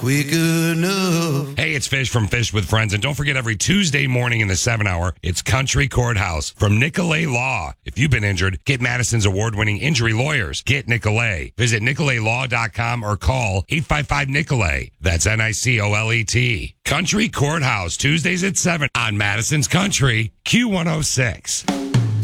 quick enough. Hey, it's Fish from Fish with Friends. And don't forget, every Tuesday morning in the 7 hour, it's Country Courthouse from Nicolay Law. If you've been injured, get Madison's award-winning injury lawyers. Get Nicolay. Visit NicolayLaw.com or call 855-NICOLAY. That's NICOLET. Country Courthouse, Tuesdays at 7 on Madison's Country, Q106.